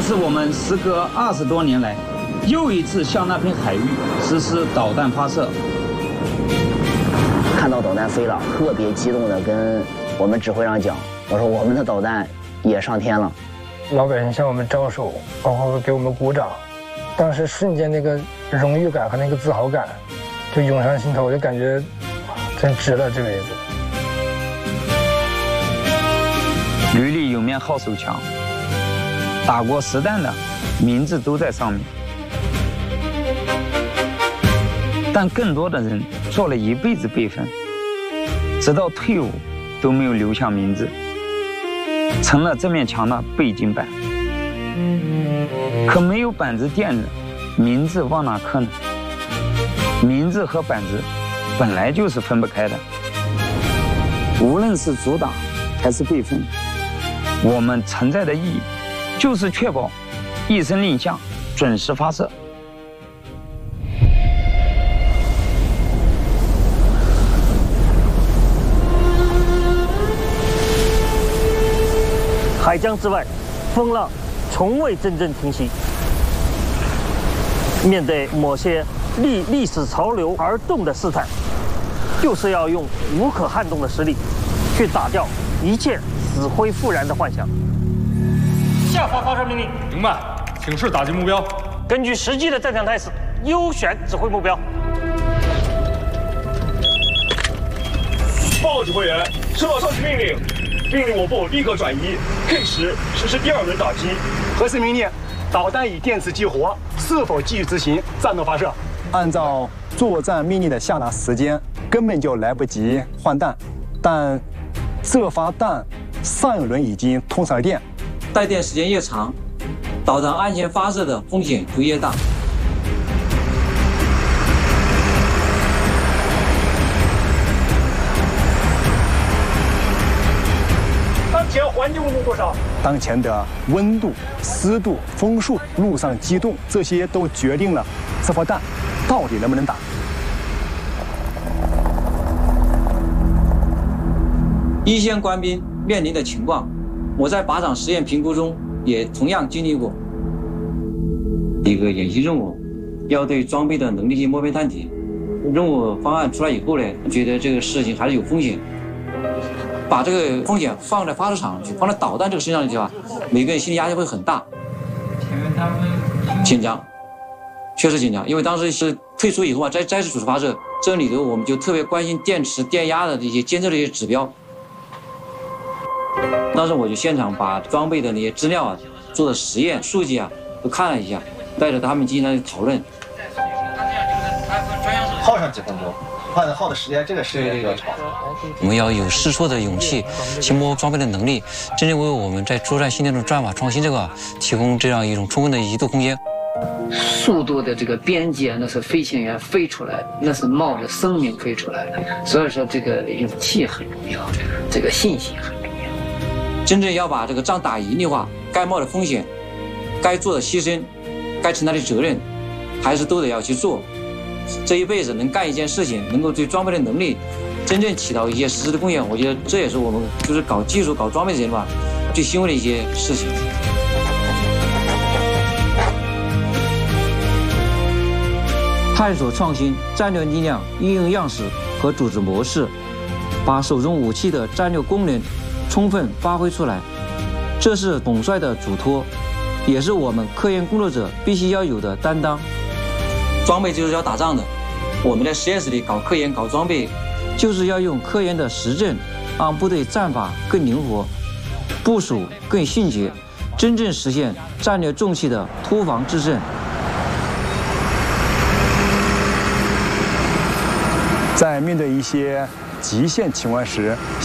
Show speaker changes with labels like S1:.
S1: 是我们时隔20多年来又一次向那片海域实施导弹发射。
S2: 看到导弹飞了，特别激动的跟我们指挥长讲，我说我们的导弹也上天了。
S3: 老百姓向我们招手，包括给我们鼓掌，当时瞬间那个荣誉感和那个自豪感就涌上心头，我就感觉真值了这辈子。
S1: 旅里有面号手枪，打过实弹的名字都在上面，但更多的人做了一辈子备份，直到退伍都没有留下名字，成了这面墙的背景板。可没有板子垫着，名字往哪刻呢？名字和板子本来就是分不开的。无论是阻挡还是备份，我们存在的意义就是确保一声令下，准时发射。
S4: 海疆之外，风浪从未真正停息。面对某些逆历史潮流而动的事态，就是要用无可撼动的实力，去打掉一切死灰复燃的幻想。下发发射命令。
S5: 明白，请示打击目标。
S4: 根据实际的战场态势，优选指挥目标。
S6: 报告指挥员，收到上级命令，命令我部立刻转移 K10实施第2轮打击。
S7: 核实命令，导弹已电磁激活，是否继续执行战斗发射？按照作战命令的下达时间，根本就来不及换弹，但这发弹上一轮已经通上了电，
S8: 带电时间越长，导弹安全发射的风险就越大。
S6: 当前环境温度多少？
S7: 当前的温度、湿度、风速、路上机动，这些都决定了这发弹到底能不能打。
S8: 一线官兵面临的情况，我在靶场实验评估中也同样经历过。一个演习任务，要对装备的能力进行摸排探底。任务方案出来以后呢，觉得这个事情还是有风险。把这个风险放在发射场去，放在导弹这个身上去吧，每个人心理压力会很大。紧张，确实紧张，因为当时是退出以后啊，再次组织发射，这里头我们就特别关心电池、电压的这些监测的一些指标。当时我就现场把装备的那些资料啊、做的实验数据啊都看了一下，带着他们进行了讨论。
S9: 耗上几分钟？耗的时间，这个时间比较长。
S8: 我们要有试错的勇气，去摸装备的能力，真正为我们在作战新的这种战法创新这个提供这样一种充分的移动空间。
S10: 速度的这个边界，那是飞行员飞出来的，那是冒着生命飞出来的。所以说，这个勇气很重要，这个信心很重要。
S8: 真正要把这个仗打赢的话，该冒的风险，该做的牺牲，该承担的责任，还是都得要去做。这一辈子能干一件事情，能够对装备的能力真正起到一些实质的贡献，我觉得这也是我们就是搞技术、搞装备的人吧最欣慰的一些事情。探索创新战略力量应用样式和组织模式，把手中武器的战略功能充分发挥出来，这是统帅的嘱托，也是我们科研工作者必须要有的担当。装备就是要打仗的，我们在实验室里搞科研、搞装备，就是要用科研的实证，让部队战法更灵活，部署更迅捷，真正实现战略重器的突防制胜。
S7: 在面对一些极限情况时，